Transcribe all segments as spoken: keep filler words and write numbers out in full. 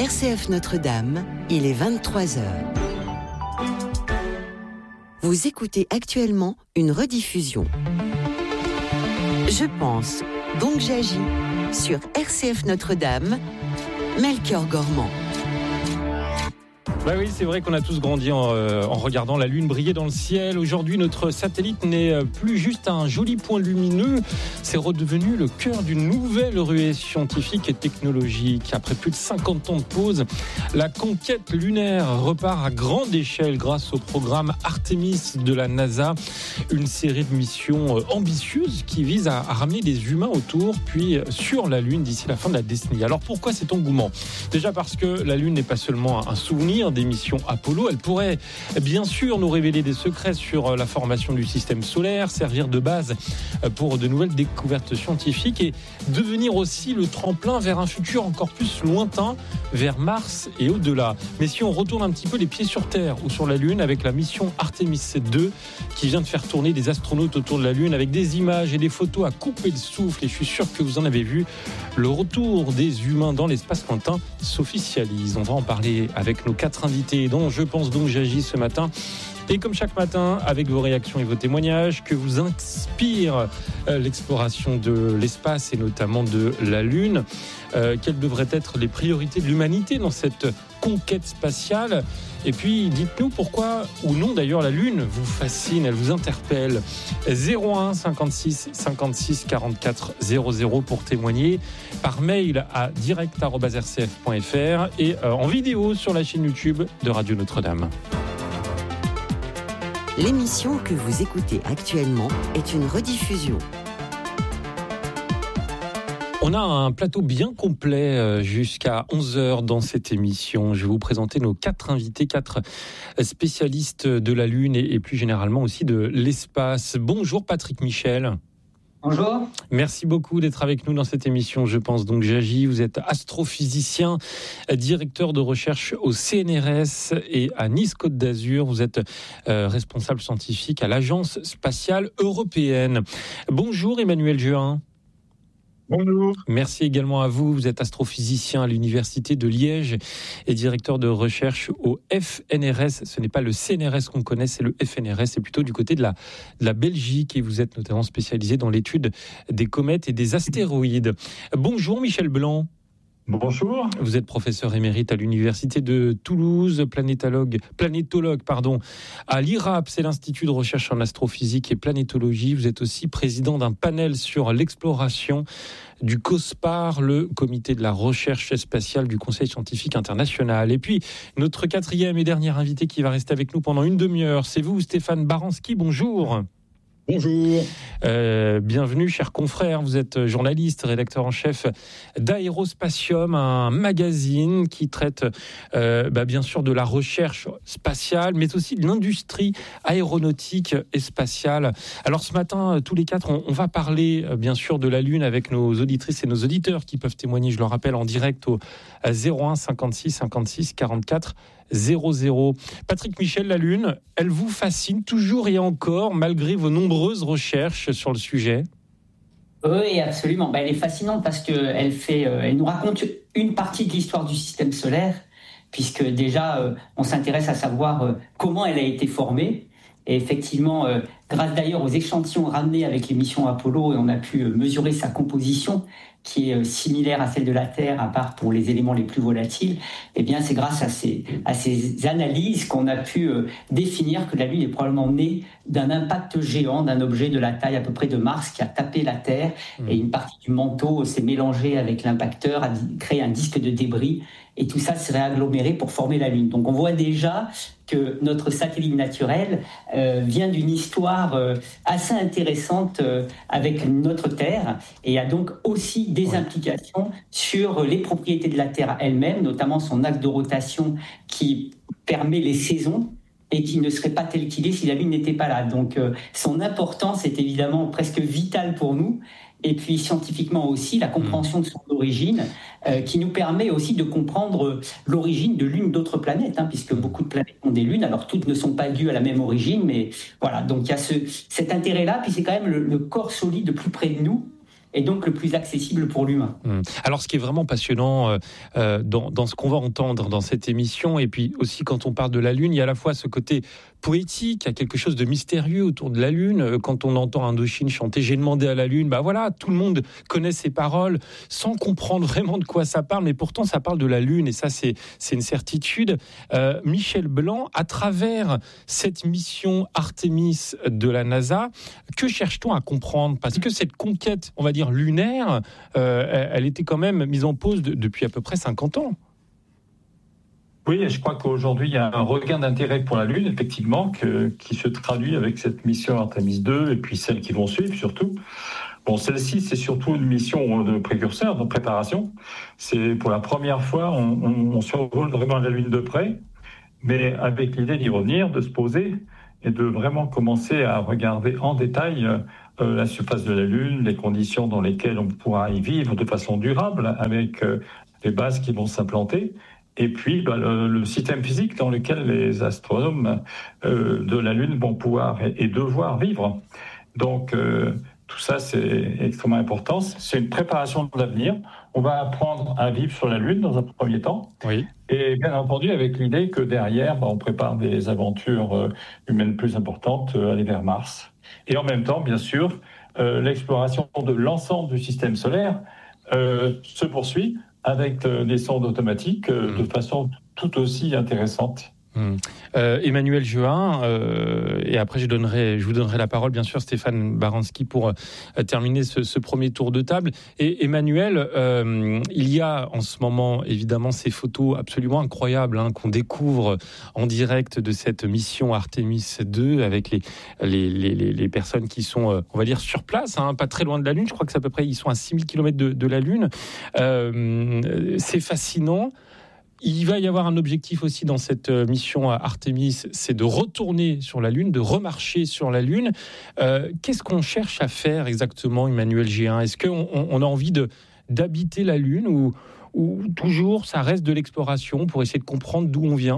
R C F Notre-Dame, il est vingt-trois heures. Vous écoutez actuellement une rediffusion. Je pense, donc j'agis sur R C F Notre-Dame, Melchior Gormand. Bah oui, c'est vrai qu'on a tous grandi en, euh, en regardant la Lune briller dans le ciel. Aujourd'hui, notre satellite n'est plus juste un joli point lumineux. C'est redevenu le cœur d'une nouvelle ruée scientifique et technologique. Après plus de cinquante ans de pause, la conquête lunaire repart à grande échelle grâce au programme Artemis de la NASA. Une série de missions ambitieuses qui vise à, à ramener des humains autour, puis sur la Lune d'ici la fin de la décennie. Alors pourquoi cet engouement ? Déjà parce que la Lune n'est pas seulement un souvenir des missions Apollo, elle pourrait bien sûr nous révéler des secrets sur la formation du système solaire, servir de base pour de nouvelles découvertes scientifiques et devenir aussi le tremplin vers un futur encore plus lointain, vers Mars et au-delà. Mais si on retourne un petit peu les pieds sur Terre ou sur la Lune avec la mission Artemis deux qui vient de faire tourner des astronautes autour de la Lune avec des images et des photos à couper le souffle, et je suis sûr que vous en avez vu, le retour des humains dans l'espace lointain s'officialise. On va en parler avec nos quatre invités dont je pense donc j'agis ce matin. Et comme chaque matin, avec vos réactions et vos témoignages, que vous inspire euh, l'exploration de l'espace et notamment de la Lune. Euh, quelles devraient être les priorités de l'humanité dans cette conquête spatiale ? Et puis, dites-nous pourquoi, ou non d'ailleurs, la Lune vous fascine, elle vous interpelle. zéro un cinquante-six cinquante-six quarante-quatre zéro zéro pour témoigner, par mail à direct arobase r c f point f r et euh, en vidéo sur la chaîne YouTube de Radio Notre-Dame. L'émission que vous écoutez actuellement est une rediffusion. On a un plateau bien complet jusqu'à onze heures dans cette émission. Je vais vous présenter nos quatre invités, quatre spécialistes de la Lune et plus généralement aussi de l'espace. Bonjour Patrick Michel. Bonjour. Merci beaucoup d'être avec nous dans cette émission. Je pense donc j'agis. Vous êtes astrophysicien, directeur de recherche au C N R S et à Nice-Côte d'Azur. Vous êtes euh, responsable scientifique à l'Agence spatiale européenne. Bonjour Emmanuel Jehan. Bonjour. Merci également à vous. Vous êtes astrophysicien à l'Université de Liège et directeur de recherche au F N R S. Ce n'est pas le C N R S qu'on connaît, c'est le F N R S. C'est plutôt du côté de la, de la Belgique et vous êtes notamment spécialisé dans l'étude des comètes et des astéroïdes. Bonjour Michel Blanc. Bonjour. Vous êtes professeur émérite à l'Université de Toulouse, planétologue, planétologue pardon, à l'I R A P, c'est l'Institut de recherche en astrophysique et planétologie. Vous êtes aussi président d'un panel sur l'exploration du COSPAR, le comité de la recherche spatiale du Conseil scientifique international. Et puis, notre quatrième et dernier invité qui va rester avec nous pendant une demi-heure, c'est vous, Stéphane Baranski. Bonjour. Bonjour. Euh, bienvenue, chers confrères. Vous êtes journaliste, rédacteur en chef d'Aérospatium, un magazine qui traite euh, bah, bien sûr de la recherche spatiale, mais aussi de l'industrie aéronautique et spatiale. Alors ce matin, tous les quatre, on, on va parler euh, bien sûr de la Lune avec nos auditrices et nos auditeurs qui peuvent témoigner, je le rappelle, en direct au zéro un cinquante-six cinquante-six quarante-quatre zéro zéro. Patrick Michel, la Lune, elle vous fascine toujours et encore, malgré vos nombreuses recherches sur le sujet ? Oui, absolument. Ben, elle est fascinante parce qu'elle fait, euh, elle nous raconte une partie de l'histoire du système solaire, puisque déjà, euh, on s'intéresse à savoir euh, comment elle a été formée. Et effectivement, euh, grâce d'ailleurs aux échantillons ramenés avec les missions Apollo, on a pu euh, mesurer sa composition, qui est similaire à celle de la Terre, à part pour les éléments les plus volatiles. Eh bien, c'est grâce à ces, à ces analyses qu'on a pu euh, définir que la Lune est probablement née d'un impact géant, d'un objet de la taille à peu près de Mars qui a tapé la Terre, mmh. et une partie du manteau s'est mélangée avec l'impacteur, a créé un disque de débris, et tout ça s'est réaggloméré pour former la Lune. Donc on voit déjà que notre satellite naturel euh, vient d'une histoire euh, assez intéressante euh, avec notre Terre, et a donc aussi des ouais. implications sur les propriétés de la Terre elle-même, notamment son axe de rotation qui permet les saisons et qui ne serait pas tel qu'il est si la Lune n'était pas là. Donc euh, son importance est évidemment presque vitale pour nous. Et puis scientifiquement aussi, la compréhension de son origine, euh, qui nous permet aussi de comprendre l'origine de l'une d'autres planètes, hein, puisque beaucoup de planètes ont des lunes. Alors toutes ne sont pas dues à la même origine, mais voilà. Donc il y a ce, cet intérêt-là, puis c'est quand même le, le corps solide plus près de nous. et donc le plus accessible pour l'humain. Mmh. Alors, ce qui est vraiment passionnant euh, euh, dans, dans ce qu'on va entendre dans cette émission, et puis aussi quand on parle de la Lune, il y a à la fois ce côté poétique, il y a quelque chose de mystérieux autour de la Lune. Quand on entend Indochine chanter « J'ai demandé à la Lune », bah voilà, tout le monde connaît ces paroles sans comprendre vraiment de quoi ça parle, mais pourtant ça parle de la Lune, et ça c'est, c'est une certitude. Euh, Michel Blanc, à travers cette mission Artemis de la NASA, que cherche-t-on à comprendre ? Parce que cette conquête, on va dire lunaire, euh, elle était quand même mise en pause de, depuis à peu près cinquante ans. Oui, et je crois qu'aujourd'hui, il y a un regain d'intérêt pour la Lune, effectivement, que, qui se traduit avec cette mission Artemis deux et puis celles qui vont suivre surtout. Bon, celle-ci, c'est surtout une mission de précurseur, de préparation. C'est pour la première fois, on, on, on survole vraiment la Lune de près, mais avec l'idée d'y revenir, de se poser et de vraiment commencer à regarder en détail euh, la surface de la Lune, les conditions dans lesquelles on pourra y vivre de façon durable, avec euh, les bases qui vont s'implanter. Et puis, bah, le, le système physique dans lequel les astronomes euh, de la Lune vont pouvoir et, et devoir vivre. Donc, euh, tout ça, c'est extrêmement important. C'est une préparation de l'avenir. On va apprendre à vivre sur la Lune dans un premier temps. Oui. Et bien entendu, avec l'idée que derrière, bah, on prépare des aventures euh, humaines plus importantes, euh, aller vers Mars. Et en même temps, bien sûr, euh, l'exploration de l'ensemble du système solaire euh, se poursuit avec euh, des sondes automatiques euh, mmh. de façon tout aussi intéressante. Mmh. Euh, Emmanuel Jehan, euh, et après je, donnerai, je vous donnerai la parole, bien sûr, Stéphane Baranski, pour euh, terminer ce, ce premier tour de table. Et Emmanuel, euh, il y a en ce moment, évidemment, ces photos absolument incroyables hein, qu'on découvre en direct de cette mission Artemis deux, avec les, les, les, les personnes qui sont, euh, on va dire, sur place, hein, pas très loin de la Lune. Je crois que c'est à peu près, ils sont à six mille kilomètres de, de la Lune. Euh, c'est fascinant. Il va y avoir un objectif aussi dans cette mission Artemis, c'est de retourner sur la Lune, de remarcher sur la Lune. Euh, qu'est-ce qu'on cherche à faire exactement, Emmanuel Jehan ? Est-ce qu'on on a envie de, d'habiter la Lune ou, ou toujours ça reste de l'exploration pour essayer de comprendre d'où on vient ?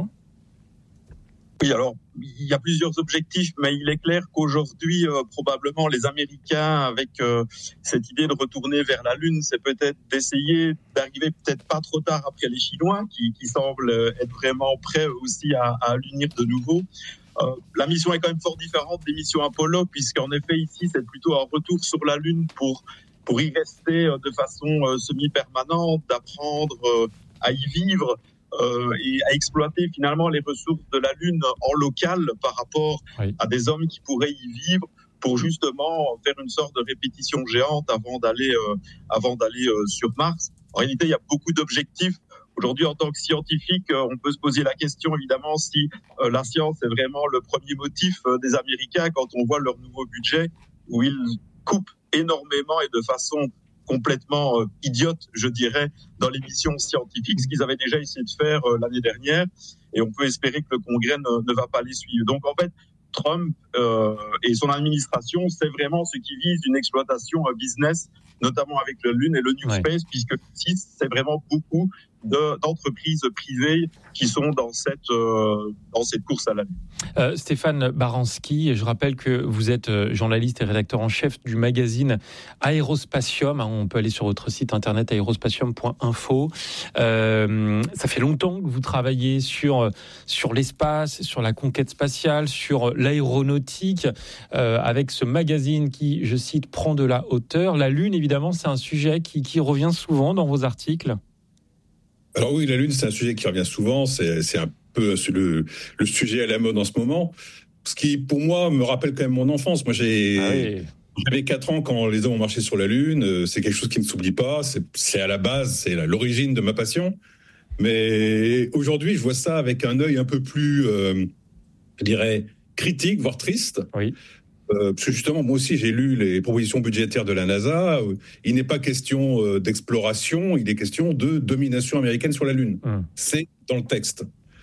Oui, alors, il y a plusieurs objectifs, mais il est clair qu'aujourd'hui, euh, probablement, les Américains, avec euh, cette idée de retourner vers la Lune, c'est peut-être d'essayer d'arriver peut-être pas trop tard après les Chinois, qui, qui semblent être vraiment prêts aussi à, à l'unir de nouveau. Euh, la mission est quand même fort différente des missions Apollo, puisqu'en effet, ici, c'est plutôt un retour sur la Lune pour, pour y rester de façon euh, semi-permanente, d'apprendre euh, à y vivre. Euh, et à exploiter finalement les ressources de la Lune en local par rapport oui. à des hommes qui pourraient y vivre pour justement faire une sorte de répétition géante avant d'aller euh, avant d'aller euh, sur Mars. En réalité, il y a beaucoup d'objectifs. Aujourd'hui, en tant que scientifique, euh, on peut se poser la question évidemment si euh, la science est vraiment le premier motif euh, des Américains quand on voit leur nouveau budget où ils coupent énormément et de façon complètement euh, idiote, je dirais, dans les missions scientifiques, ce qu'ils avaient déjà essayé de faire euh, l'année dernière, et on peut espérer que le Congrès ne, ne va pas les suivre. Donc en fait, Trump euh, et son administration, c'est vraiment ce qui vise une exploitation euh, business, notamment avec la Lune et le New ouais. Space, puisque ici, c'est vraiment beaucoup de, d'entreprises privées qui sont dans cette, euh, dans cette course à la Lune. Euh, Stéphane Baranski, je rappelle que vous êtes journaliste et rédacteur en chef du magazine Aérospatium. On peut aller sur votre site internet aérospatium point info. Euh, ça fait longtemps que vous travaillez sur, sur l'espace, sur la conquête spatiale, sur l'aéronautique, euh, avec ce magazine qui, je cite, prend de la hauteur. La Lune, évidemment, c'est un sujet qui, qui revient souvent dans vos articles. Alors oui, la Lune, c'est un sujet qui revient souvent. C'est, c'est un peu le, le sujet à la mode en ce moment. Ce qui, pour moi, me rappelle quand même mon enfance. Moi, j'ai, ah oui. j'avais quatre ans quand les hommes ont marché sur la Lune. C'est quelque chose qui ne s'oublie pas. C'est, c'est à la base, c'est la, l'origine de ma passion. Mais aujourd'hui, je vois ça avec un œil un peu plus, euh, je dirais, critique, voire triste. Oui. Euh, parce que justement, moi aussi, j'ai lu les propositions budgétaires de la NASA. Il n'est pas question euh, d'exploration, il est question de domination américaine sur la Lune. Hum. C'est dans le texte.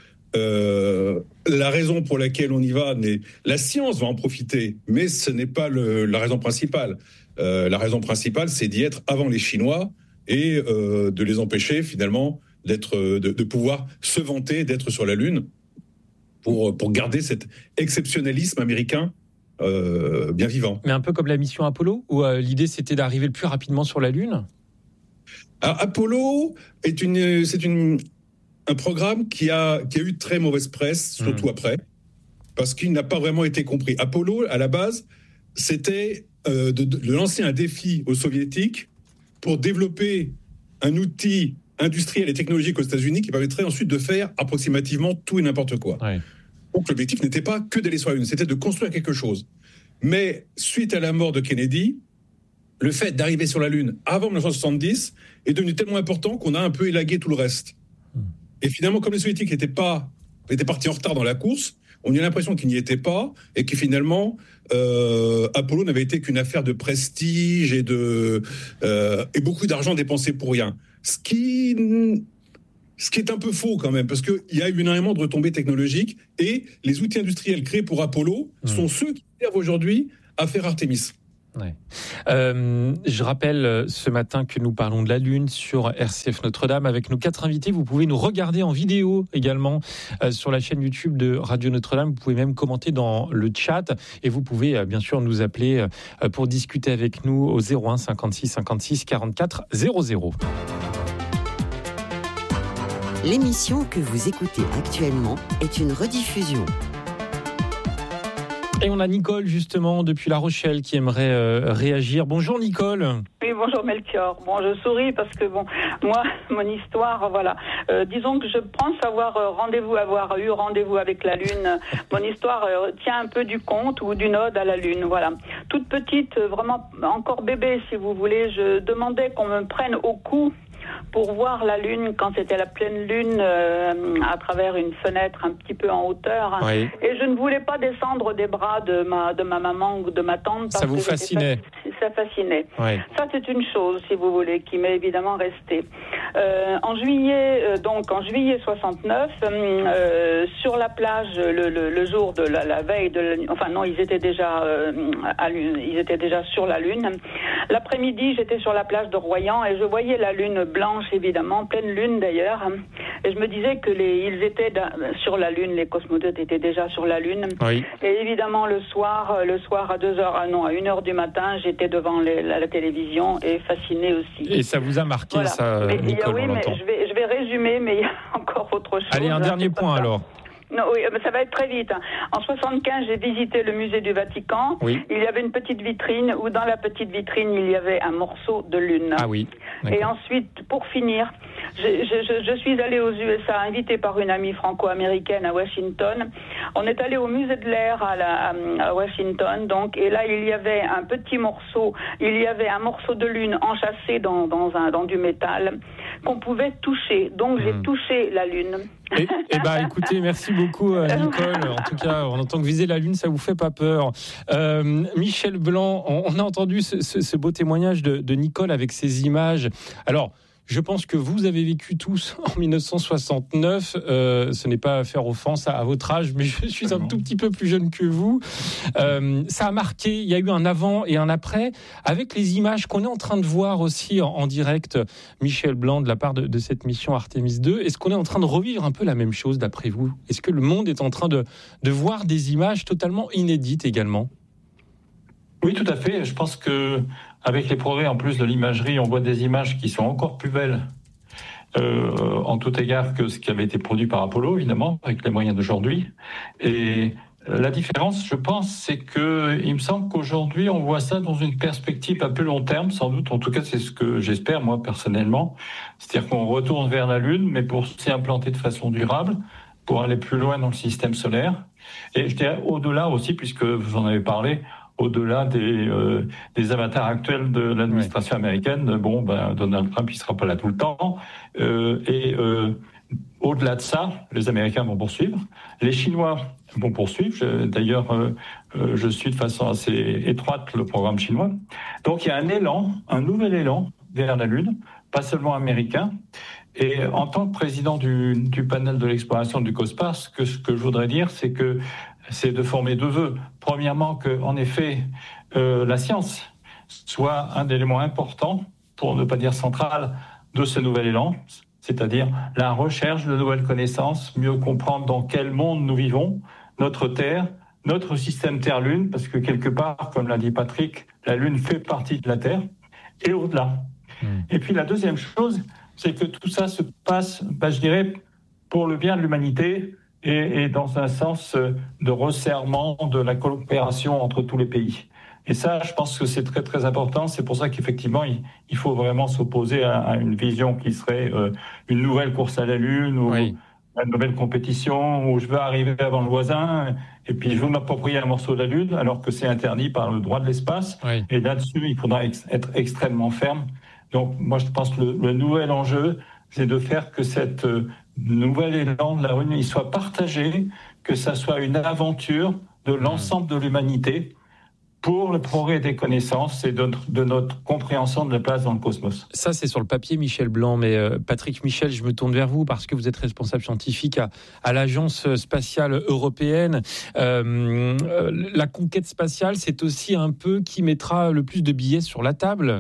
Euh, la raison pour laquelle on y va, n'est... la science va en profiter, mais ce n'est pas le, la raison principale. Euh, la raison principale, c'est d'y être avant les Chinois et euh, de les empêcher finalement d'être, de, de pouvoir se vanter d'être sur la Lune pour, pour garder cet exceptionnalisme américain euh, bien vivant. Mais un peu comme la mission Apollo, où euh, l'idée c'était d'arriver le plus rapidement sur la Lune. Alors, Apollo est une, c'est une, un programme qui a, qui a eu de très mauvaise presse, surtout mmh. après, parce qu'il n'a pas vraiment été compris. Apollo, à la base, c'était euh, de, de lancer un défi aux Soviétiques pour développer un outil industriel et technologique aux États-Unis qui permettrait ensuite de faire approximativement tout et n'importe quoi. Ouais. Donc l'objectif n'était pas que d'aller sur la Lune, c'était de construire quelque chose. Mais suite à la mort de Kennedy, le fait d'arriver sur la Lune avant dix-neuf cent soixante-dix est devenu tellement important qu'on a un peu élagué tout le reste. Et finalement, comme les Soviétiques n'étaient pas, étaient partis en retard dans la course, on a l'impression qu'ils n'y étaient pas et que finalement, euh, Apollo n'avait été qu'une affaire de prestige et, de, euh, et beaucoup d'argent dépensé pour rien. Ce qui, ce qui est un peu faux quand même, parce qu'il y a eu énormément de retombées technologiques et les outils industriels créés pour Apollo mmh. sont ceux qui servent aujourd'hui à faire Artemis. Ouais. Euh, je rappelle ce matin que nous parlons de la Lune sur R C F Notre-Dame avec nos quatre invités. Vous pouvez nous regarder en vidéo également euh, sur la chaîne YouTube de Radio Notre-Dame. Vous pouvez même commenter dans le chat et vous pouvez euh, bien sûr nous appeler euh, pour discuter avec nous au zéro un cinquante-six cinquante-six quarante-quatre zéro zéro. L'émission que vous écoutez actuellement est une rediffusion. Et on a Nicole, justement, depuis La Rochelle, qui aimerait euh, réagir. Bonjour, Nicole. Oui, bonjour, Melchior. Bon, je souris parce que, bon, moi, mon histoire, voilà. Euh, disons que je pense avoir euh, rendez-vous, avoir eu rendez-vous avec la Lune. Mon histoire euh, tient un peu du conte ou d'une ode à la Lune, voilà. Toute petite, vraiment, encore bébé, si vous voulez, je demandais qu'on me prenne au cou pour voir la Lune quand c'était la pleine Lune euh, à travers une fenêtre un petit peu en hauteur. Oui. Et je ne voulais pas descendre des bras de ma, de ma maman ou de ma tante. Ça vous fascinait? Ça fascinait. Oui. Ça, c'est une chose, si vous voulez, qui m'est évidemment restée. Euh, en juillet, euh, donc en juillet soixante-neuf, euh, sur la plage, le, le, le jour de la, la veille de la, enfin non, ils étaient déjà euh, à, ils étaient déjà sur la Lune. L'après-midi, j'étais sur la plage de Royan et je voyais la Lune blanche, évidemment, pleine lune d'ailleurs. Et je me disais que les, ils étaient sur la Lune, les cosmonautes étaient déjà sur la Lune. Oui. Et évidemment, le soir, le soir à deux heures, ah non, à une heure du matin, j'étais devant les, la, la télévision et fascinée aussi. Et ça vous a marqué, voilà. Ça, mais, Nicole, oui, on l'entend. Mais je vais, je vais résumer, mais il y a encore autre chose. Allez, un dernier point alors. Non, oui, ça va être très vite. En soixante-quinze, j'ai visité le musée du Vatican. Oui. Il y avait une petite vitrine où dans la petite vitrine, il y avait un morceau de lune. Ah oui. D'accord. Et ensuite, pour finir, je, je, je suis allée aux U S A, invitée par une amie franco-américaine à Washington. On est allé au musée de l'air à, la, à Washington, donc, et là, il y avait un petit morceau, il y avait un morceau de lune enchâssé dans, dans, un, dans du métal qu'on pouvait toucher. Donc, mmh. j'ai touché la lune. Eh, eh ben, écoutez, merci beaucoup, Nicole. En tout cas, on entend que viser la Lune, ça vous fait pas peur. Euh, Michel Blanc, on, on a entendu ce, ce, ce beau témoignage de, de Nicole avec ces images. Alors, je pense que vous avez vécu tous en dix-neuf cent soixante-neuf. Euh, ce n'est pas faire offense à, à votre âge, mais je suis un tout petit peu plus jeune que vous. Euh, ça a marqué, il y a eu un avant et un après, avec les images qu'on est en train de voir aussi en, en direct, Michel Blanc, de la part de, de cette mission Artemis deux. Est-ce qu'on est en train de revivre un peu la même chose d'après vous? Est-ce que le monde est en train de, de voir des images totalement inédites également? Oui, tout à fait. Je pense que avec les progrès en plus de l'imagerie, on voit des images qui sont encore plus belles euh, en tout égard que ce qui avait été produit par Apollo, évidemment, avec les moyens d'aujourd'hui. Et la différence, je pense, c'est que il me semble qu'aujourd'hui, on voit ça dans une perspective à plus long terme, sans doute. En tout cas, c'est ce que j'espère, moi, personnellement. C'est-à-dire qu'on retourne vers la Lune, mais pour s'y implanter de façon durable, pour aller plus loin dans le système solaire. Et je dirais au-delà aussi, puisque vous en avez parlé, au-delà des, euh, des avatars actuels de l'administration américaine, bon, ben, Donald Trump, il sera pas là tout le temps. Euh, et euh, au-delà de ça, les Américains vont poursuivre. Les Chinois vont poursuivre. Je, d'ailleurs, euh, euh, je suis de façon assez étroite le programme chinois. Donc, il y a un élan, un nouvel élan vers la Lune, pas seulement américain. Et en tant que président du, du panel de l'exploration du COSPAR, ce que, ce que je voudrais dire, c'est que c'est de former deux vœux. Premièrement, que, en effet, euh, la science soit un élément important, pour ne pas dire central, de ce nouvel élan, c'est-à-dire la recherche de nouvelles connaissances, mieux comprendre dans quel monde nous vivons, notre Terre, notre système Terre-Lune, parce que quelque part, comme l'a dit Patrick, la Lune fait partie de la Terre, et au-delà. Mmh. Et puis la deuxième chose, c'est que tout ça se passe, bah, je dirais, pour le bien de l'humanité et, et dans un sens de resserrement de la coopération entre tous les pays. Et ça, je pense que c'est très très important. C'est pour ça qu'effectivement, il, il faut vraiment s'opposer à, à une vision qui serait euh, une nouvelle course à la Lune ou oui. une nouvelle compétition où je veux arriver avant le voisin et puis je veux m'approprier un morceau de la Lune alors que c'est interdit par le droit de l'espace. Oui. Et là-dessus, il faudra ex- être extrêmement ferme. Donc, moi, je pense que le, le nouvel enjeu, c'est de faire que cette euh, nouvelle élan de la Lune, il soit partagé, que ça soit une aventure de l'ensemble de l'humanité pour le progrès des connaissances et de notre, de notre compréhension de la place dans le cosmos. Ça, c'est sur le papier, Michel Blanc. Mais euh, Patrick Michel, je me tourne vers vous parce que vous êtes responsable scientifique à, à l'Agence spatiale européenne. Euh, euh, la conquête spatiale, c'est aussi un peu qui mettra le plus de billets sur la table.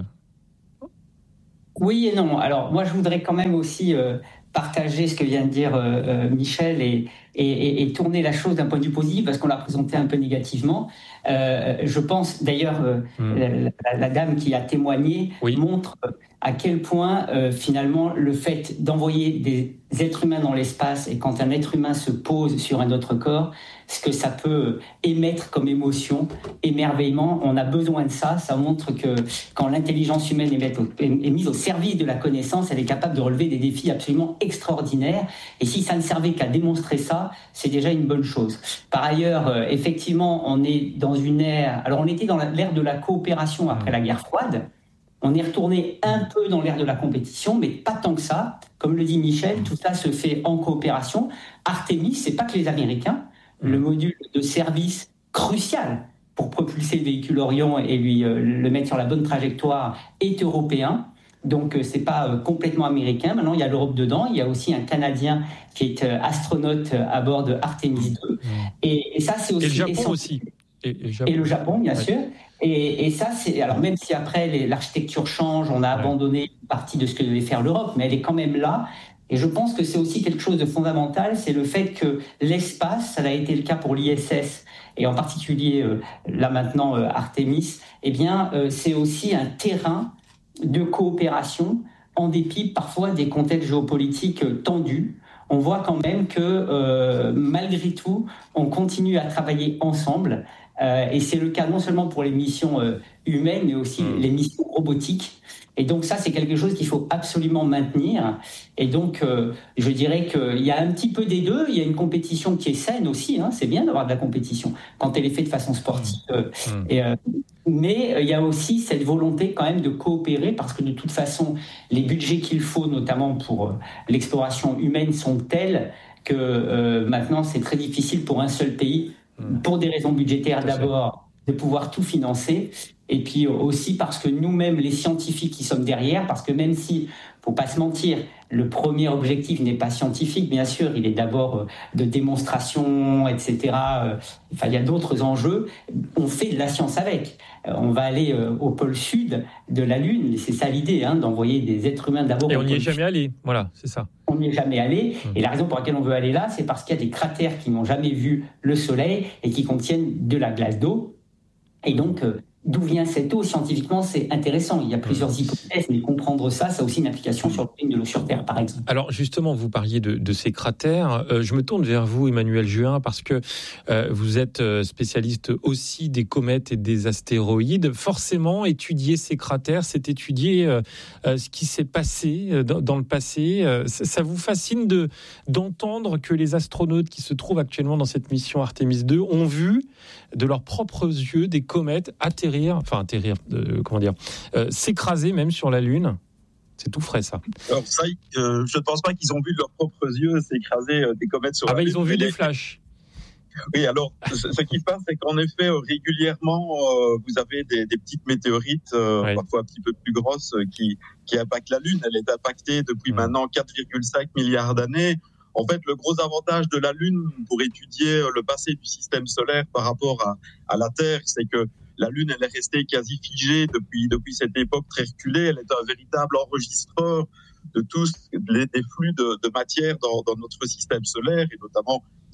Oui et non. Alors, moi, je voudrais quand même aussi euh, partager ce que vient de dire euh, euh, Michel et, et, et, et tourner la chose d'un point de vue positif parce qu'on l'a présenté un peu négativement. Euh, je pense, d'ailleurs, euh, mmh. la, la, la dame qui a témoigné oui. montre à quel point, euh, finalement, le fait d'envoyer des êtres humains dans l'espace et quand un être humain se pose sur un autre corps, ce que ça peut émettre comme émotion, émerveillement, on a besoin de ça. Ça montre que quand l'intelligence humaine est, au, est mise au service de la connaissance, elle est capable de relever des défis absolument extraordinaires. Et si ça ne servait qu'à démontrer ça, c'est déjà une bonne chose. Par ailleurs, euh, effectivement, on est dans une ère... Alors, on était dans l'ère de la coopération après la guerre froide. On est retourné un peu dans l'ère de la compétition, mais pas tant que ça. Comme le dit Michel, tout ça se fait en coopération. Artemis, c'est pas que les Américains. Le module de service crucial pour propulser le véhicule Orion et lui euh, le mettre sur la bonne trajectoire est européen. Donc, euh, c'est pas euh, complètement américain. Maintenant, il y a l'Europe dedans. Il y a aussi un Canadien qui est euh, astronaute à bord de Artemis deux. Et, et ça, c'est aussi... Et le Japon essentiel. aussi. Et, et, le Japon. et le Japon, bien ouais. sûr. Et, et ça, c'est... Alors, même si après, les, l'architecture change, on a ouais. abandonné une partie de ce que devait faire l'Europe, mais elle est quand même là. Et je pense que c'est aussi quelque chose de fondamental, c'est le fait que l'espace, ça a été le cas pour l'I S S, et en particulier, euh, là maintenant, euh, Artemis, eh bien, euh, c'est aussi un terrain de coopération, en dépit parfois des contextes géopolitiques euh, tendus. On voit quand même que, euh, malgré tout, on continue à travailler ensemble, euh, et c'est le cas non seulement pour les missions euh, humaines, mais aussi mmh. les missions robotiques. Et donc ça, c'est quelque chose qu'il faut absolument maintenir. Et donc, euh, je dirais qu'il y a un petit peu des deux. Il y a une compétition qui est saine aussi. Hein. C'est bien d'avoir de la compétition quand elle est faite de façon sportive. Mmh. Et, euh, mais euh, il y a aussi cette volonté quand même de coopérer parce que de toute façon, les budgets qu'il faut, notamment pour euh, l'exploration humaine, sont tels que euh, maintenant, c'est très difficile pour un seul pays, mmh. pour des raisons budgétaires d'abord, de pouvoir tout financer. Et puis aussi parce que nous-mêmes, les scientifiques qui sommes derrière, parce que même si, faut pas se mentir, le premier objectif n'est pas scientifique, bien sûr, il est d'abord de démonstration, et cetera. Enfin, il y a d'autres enjeux. On fait de la science avec. On va aller au pôle sud de la Lune, c'est ça l'idée, hein, d'envoyer des êtres humains d'abord. Et on n'y est jamais allé, voilà, c'est ça. On n'y est jamais allé. Et la raison pour laquelle on veut aller là, c'est parce qu'il y a des cratères qui n'ont jamais vu le Soleil et qui contiennent de la glace d'eau. Et donc, d'où vient cette eau? Scientifiquement, c'est intéressant. Il y a plusieurs hypothèses, mais comprendre ça, ça a aussi une application sur le volume de l'eau sur Terre, par exemple. Alors, justement, vous parliez de, de ces cratères. Euh, je me tourne vers vous, Emmanuel Juin, parce que euh, vous êtes spécialiste aussi des comètes et des astéroïdes. Forcément, étudier ces cratères, c'est étudier euh, euh, ce qui s'est passé dans, dans le passé. Euh, ça, ça vous fascine de, d'entendre que les astronautes qui se trouvent actuellement dans cette mission Artemis deux ont vu de leurs propres yeux des comètes atterrir, enfin atterrir, euh, comment dire, euh, s'écraser même sur la Lune. C'est tout frais, ça. Alors ça, euh, je ne pense pas qu'ils ont vu de leurs propres yeux s'écraser euh, des comètes sur ah la bah, Lune. Ils ont vu des flashs. Oui, alors, ce, ce qui se passe, c'est qu'en effet, régulièrement, euh, vous avez des, des petites météorites, euh, oui. parfois un petit peu plus grosses, euh, qui, qui impactent la Lune. Elle est impactée depuis mmh. maintenant quatre virgule cinq milliards d'années. En fait, le gros avantage de la Lune pour étudier le passé du système solaire par rapport à, à la Terre, c'est que la Lune, elle est restée quasi figée depuis, depuis cette époque très reculée. Elle est un véritable enregistreur de tous les, des flux de, de matière dans, dans notre système solaire et notamment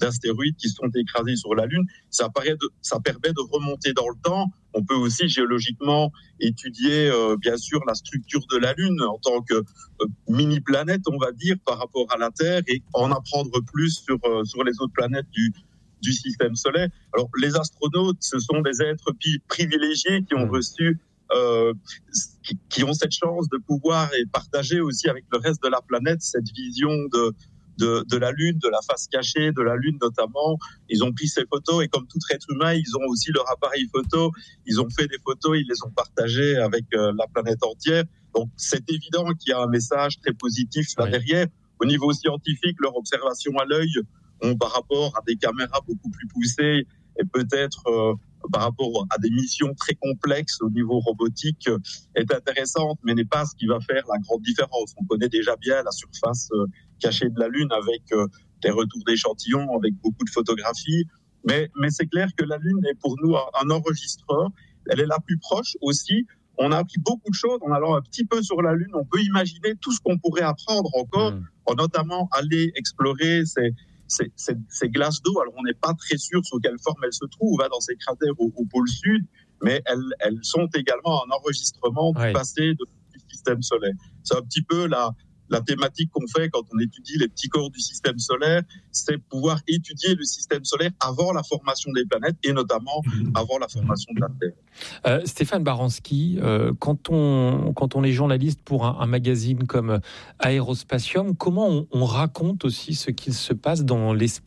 d'astéroïdes qui sont écrasés sur la Lune. Ça, paraît de, ça permet de remonter dans le temps. On peut aussi géologiquement étudier, euh, bien sûr, la structure de la Lune en tant que euh, mini-planète, on va dire, par rapport à la Terre, et en apprendre plus sur, euh, sur les autres planètes du, du système solaire. Alors, les astronautes, ce sont des êtres privilégiés qui ont reçu, euh, qui, qui ont cette chance de pouvoir et partager aussi avec le reste de la planète cette vision de De, de la Lune, de la face cachée de la Lune notamment. Ils ont pris ces photos et comme tout être humain, ils ont aussi leur appareil photo. Ils ont fait des photos, ils les ont partagées avec euh, la planète entière. Donc c'est évident qu'il y a un message très positif là oui. derrière. Au niveau scientifique, leur observation à l'œil ont par rapport à des caméras beaucoup plus poussées et peut-être euh, par rapport à des missions très complexes au niveau robotique est intéressante, mais n'est pas ce qui va faire la grande différence. On connaît déjà bien la surface euh, cachée de la Lune avec euh, des retours d'échantillons, avec beaucoup de photographies. Mais, mais c'est clair que la Lune est pour nous un, un enregistreur. Elle est la plus proche aussi. On a appris beaucoup de choses en allant un petit peu sur la Lune. On peut imaginer tout ce qu'on pourrait apprendre encore, mmh. en notamment aller explorer ces Ces, ces, ces glaces d'eau. Alors, on n'est pas très sûr sur quelle forme elles se trouvent hein, dans ces cratères au, au pôle sud, mais elles, elles sont également un enregistrement du ouais. passé de, du système solaire. C'est un petit peu la, la thématique qu'on fait quand on étudie les petits corps du système solaire, c'est pouvoir étudier le système solaire avant la formation des planètes et notamment avant la formation de la Terre. Euh, Stéphane Baranski, euh, quand, on, quand on est journaliste pour un, un magazine comme Aérospatium, comment on, on raconte aussi ce qu'il se passe dans l'espace ?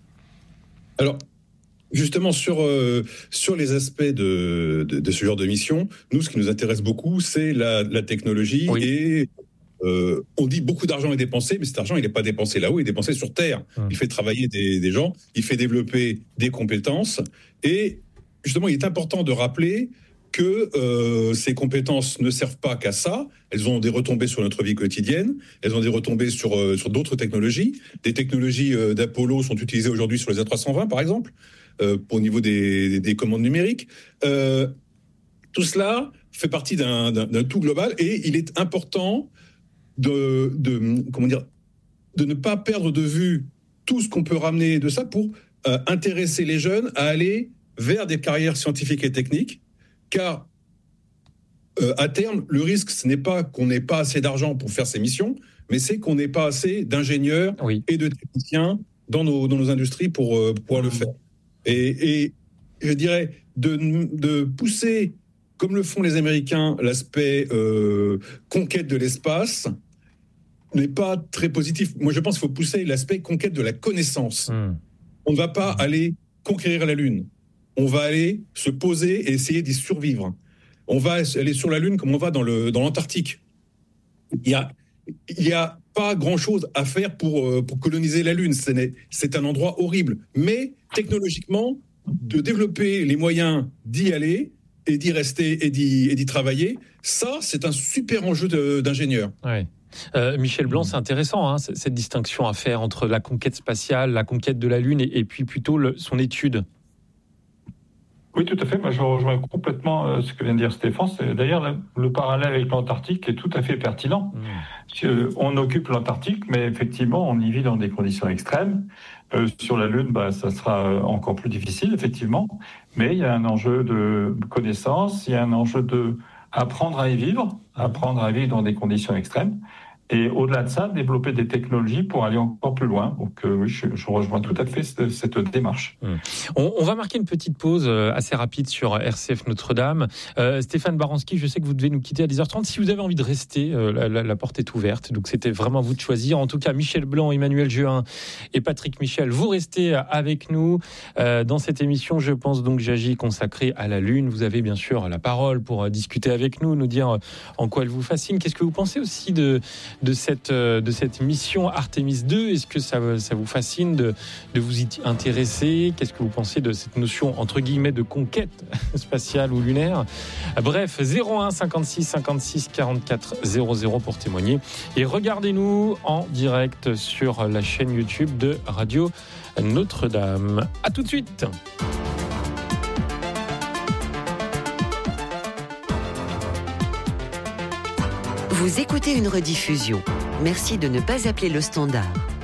Alors, justement, sur, euh, sur les aspects de, de, de ce genre de mission, nous, ce qui nous intéresse beaucoup, c'est la, la technologie oui. et... Euh, on dit beaucoup d'argent est dépensé, mais cet argent il n'est pas dépensé là-haut, il est dépensé sur Terre. Mmh. Il fait travailler des, des gens, il fait développer des compétences. Et justement, il est important de rappeler que euh, ces compétences ne servent pas qu'à ça. Elles ont des retombées sur notre vie quotidienne. Elles ont des retombées sur euh, sur d'autres technologies. Des technologies euh, d'Apollo sont utilisées aujourd'hui sur les A trois cent vingt, par exemple, euh, au niveau des, des, des commandes numériques. Euh, tout cela fait partie d'un, d'un, d'un tout global, et il est important De, de, comment dire, de ne pas perdre de vue tout ce qu'on peut ramener de ça pour euh, intéresser les jeunes à aller vers des carrières scientifiques et techniques, car euh, à terme, le risque, ce n'est pas qu'on n'ait pas assez d'argent pour faire ces missions, mais c'est qu'on n'ait pas assez d'ingénieurs oui. et de techniciens dans nos, dans nos industries pour, euh, pour pouvoir mmh. le faire. Et, et je dirais, de, de pousser, comme le font les Américains, l'aspect euh, conquête de l'espace, n'est pas très positif. Moi, je pense qu'il faut pousser l'aspect conquête de la connaissance. Mmh. On ne va pas aller conquérir la Lune. On va aller se poser et essayer d'y survivre. On va aller sur la Lune comme on va dans, le, dans l'Antarctique. Il y a, il y a pas grand-chose à faire pour, pour coloniser la Lune. C'est, c'est un endroit horrible. Mais technologiquement, de développer les moyens d'y aller et d'y rester et d'y, et d'y travailler, ça, c'est un super enjeu de, d'ingénieur. Ouais. Euh, Michel Blanc, c'est intéressant, hein, cette distinction à faire entre la conquête spatiale, la conquête de la Lune et, et puis plutôt le, son étude. Oui, tout à fait. Moi, je rejoins complètement euh, ce que vient de dire Stéphane. C'est, d'ailleurs, le, le parallèle avec l'Antarctique est tout à fait pertinent. Mmh. Euh, on occupe l'Antarctique, mais effectivement, on y vit dans des conditions extrêmes. Euh, sur la Lune, bah, ça sera encore plus difficile, effectivement. Mais il y a un enjeu de connaissance, il y a un enjeu de apprendre à y vivre, apprendre à vivre dans des conditions extrêmes. Et au-delà de ça, développer des technologies pour aller encore plus loin. Donc euh, oui, je, je rejoins tout à fait cette, cette démarche. Mmh. On, on va marquer une petite pause assez rapide sur R C F Notre-Dame. Euh, Stéphane Baranski, je sais que vous devez nous quitter à dix heures trente. Si vous avez envie de rester, euh, la, la, la porte est ouverte. Donc c'était vraiment à vous de choisir. En tout cas, Michel Blanc, Emmanuel Juin et Patrick Michel, vous restez avec nous euh, dans cette émission, je pense donc j'agis, consacrée à la Lune. Vous avez bien sûr la parole pour euh, discuter avec nous, nous dire euh, en quoi elle vous fascine. Qu'est-ce que vous pensez aussi de de cette, de cette mission Artemis deux. Est-ce que ça, ça vous fascine de, de vous y intéresser ? Qu'est-ce que vous pensez de cette notion, entre guillemets, de conquête spatiale ou lunaire ? Bref, zéro un cinquante-six cinquante-six quarante-quatre zéro zéro pour témoigner. Et regardez-nous en direct sur la chaîne YouTube de Radio Notre-Dame. À tout de suite. Vous écoutez une rediffusion. Merci de ne pas appeler le standard.